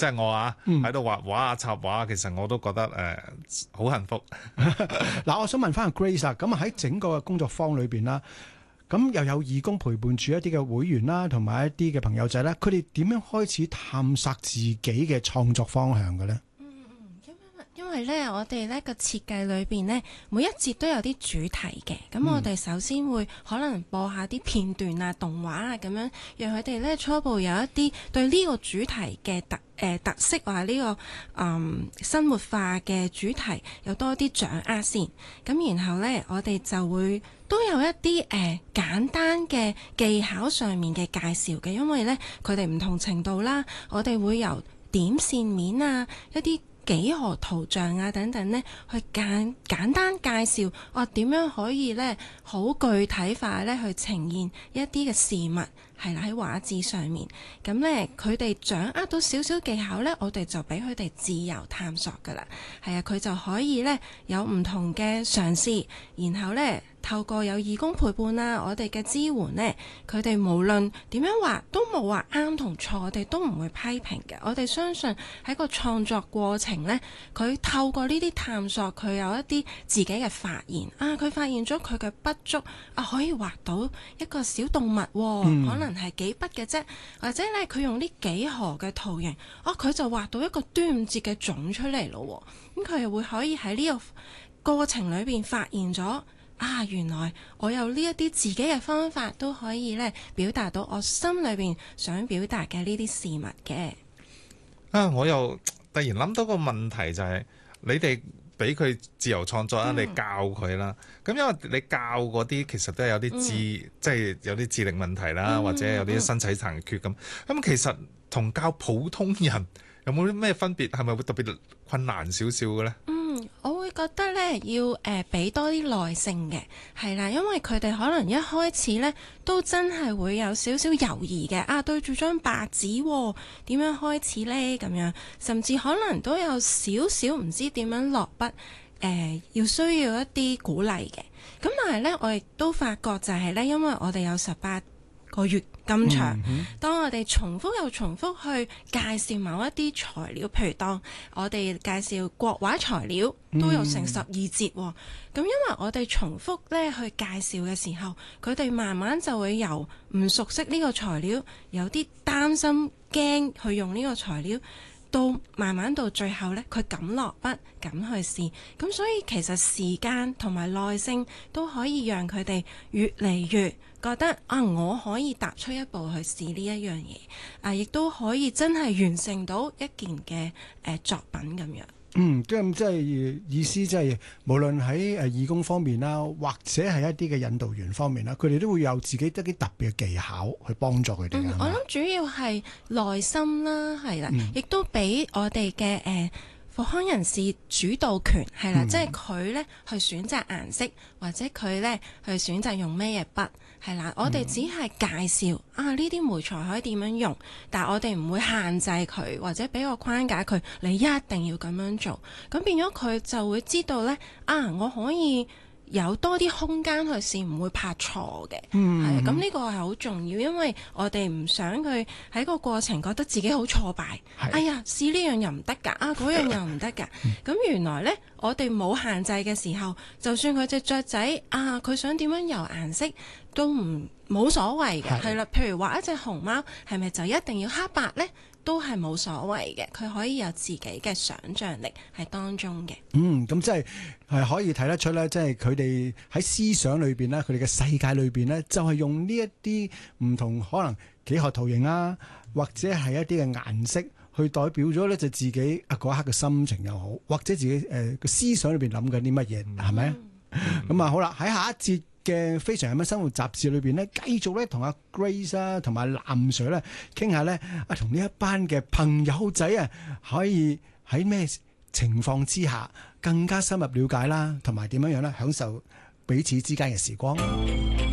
即係我喺度畫畫啊、插畫，其實我都覺得好幸福。 嗱，我想問翻阿 Grace 啊，咁喺整個工作坊裏邊啦，咁又有義工陪伴住一啲嘅會員啦，同埋一啲嘅朋友仔咧，佢哋點樣開始探索自己嘅創作方向嘅咧？ 因為咧，我哋咧個設計裏邊咧，每一節都有啲主題嘅。咁我哋首先會可能播下啲片段啊、動畫啊咁樣，讓佢哋咧初步有一啲對呢個主題嘅特色或者呢個生活化嘅主題有多啲掌握先。咁然後咧，我哋就會都有一啲簡單嘅技巧上面嘅介紹嘅，因為咧佢哋唔同程度啦，我哋會由點線面啊一啲幾何圖像啊等等呢，去簡單介紹點樣可以呢好具體化呢去呈現一啲嘅事物係啦喺畫紙上面。咁呢，佢哋掌握到少少技巧呢，我哋就俾佢哋自由探索噶啦。係啊，佢就可以呢有唔同嘅嘗試，然後呢透過有義工陪伴啊，我哋嘅支援呢，佢哋無論點樣畫都冇話啱同錯，我哋都唔會批評嘅。我哋相信喺個創作過程呢，佢透過呢啲探索，佢有一啲自己嘅發現啊，佢發現咗佢嘅不足啊，可以畫到一個小動物，可能係幾筆嘅啫，或者咧佢用啲幾何嘅圖形，佢就畫到一個端午節嘅粽出嚟咯。咁佢又會可以喺呢個過程裏邊發現咗。原來我有呢一啲自己嘅方法都可以咧表達到我心裏邊想表達嘅呢啲事物嘅。 我又突然諗到個問題就係，你哋俾佢自由創作啦，你教佢啦。咁因為你教嗰啲其實都係有啲即係有啲智力問題啦，或者有啲身體殘缺咁。咁其實同教普通人有冇啲咩分別？係咪會特別困難少少嘅咧？ 我會覺得咧要俾多啲耐性嘅，係啦，因為佢哋可能一開始咧都真係會有少少猶豫嘅，對住張白紙點樣開始咧咁樣，甚至可能都有少少唔知點樣落筆，要需要一啲鼓勵嘅。咁但係咧，我亦都發覺就係咧，因為我哋有18個月咁長，當我哋重複又重複去介紹某一啲材料，譬如當我哋介紹國畫材料都有成12節，咁因為我哋重複咧去介紹嘅時候，佢哋慢慢就會由唔熟悉呢個材料，有啲擔心驚去用呢個材料，到慢慢到最後咧，佢敢落筆，敢去試。咁所以其實時間同埋耐性都可以讓佢哋越嚟越覺得我可以踏出一步去試呢一樣嘢，亦都可以真係完成到一件嘅作品咁樣。 咁即係意思，即係無論喺義工方面啦，或者係一啲嘅引導員方面啦，佢哋都會有自己一啲特別嘅技巧去幫助佢哋。 我諗主要係耐心啦，係啦，亦都俾我哋嘅復康人士主導權，係啦，即係佢咧去選擇顏色，或者佢咧去選擇用咩嘢筆。係啦，我哋只係介紹呢啲媒材可以點樣用，但係我哋唔會限制佢，或者俾個框架佢，你一定要咁樣做。咁變咗佢就會知道呢，我可以有多啲空間去試，唔會怕錯嘅。係咁呢個係好重要，因為我哋唔想佢喺個過程覺得自己好挫敗。哎呀，試呢樣又唔得㗎，嗰樣又唔得㗎。咁原來呢，我哋冇限制嘅時候，就算佢隻雀仔佢想點樣油顏色都冇所謂嘅。係啦，譬如畫一隻熊貓，係咪就一定要黑白呢？都係冇所謂嘅，佢可以有自己嘅想像力喺當中嘅。 咁即係可以睇得出咧，即係佢哋喺思想裏邊咧，佢哋嘅世界裏邊咧，就係用呢一啲唔同可能幾何圖形啊，或者係一啲嘅顏色去代表咗咧，就自己嗰一刻嘅心情又好，或者自己個思想裏邊諗緊啲乜嘢，係咪？咁好啦，喺下一節嘅非常人物生活雜誌裏邊咧，繼續咧同阿 Grace 同埋藍 Sir 咧傾下咧，同呢一班嘅朋友仔可以喺咩情況之下更加深入了解啦，同埋點樣樣咧享受彼此之間嘅時光。